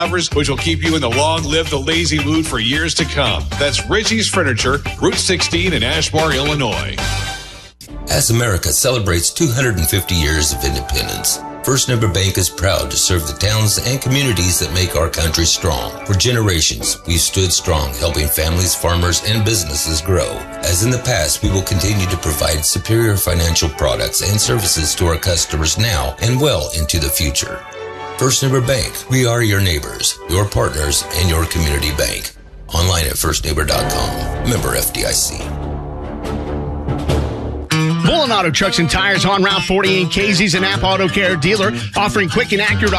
covers, which will keep you in the long live the lazy mood for years to come. That's Ritchie's Furniture, Route 16 in Ashmore, Illinois. As America celebrates 250 years of independence, First Neighbor Bank is proud to serve the towns and communities that make our country strong. For generations, we've stood strong, helping families, farmers, and businesses grow. As in the past, we will continue to provide superior financial products and services to our customers now and well into the future. First Neighbor Bank, we are your neighbors, your partners, and your community bank. Online at firstneighbor.com. Member FDIC. Bullen Auto Trucks and Tires on Route 48. Casey's an Napa Auto Care dealer offering quick and accurate